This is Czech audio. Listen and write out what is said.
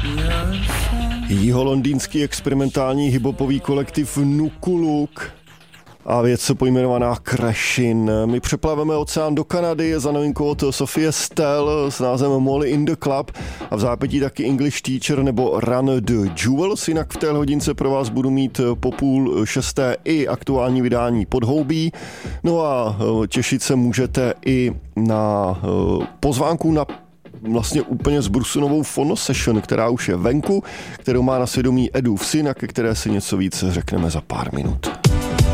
Jiholondýnský experimentální hiphopový kolektiv Nukuluk a věc pojmenovaná Crashin. My přeplaveme oceán do Kanady za novinkou od Sophie Stell s názvem Molly in the Club a v zápětí taky English Teacher nebo Run the Jewels. Jinak v té hodince pro vás budu mít po 5:30 i aktuální vydání Podhoubí. No a těšit se můžete i na pozvánku na vlastně úplně zbrusunovou Fono Session, která už je venku, kterou má na svědomí Edův syn a ke které si něco víc řekneme za pár minut.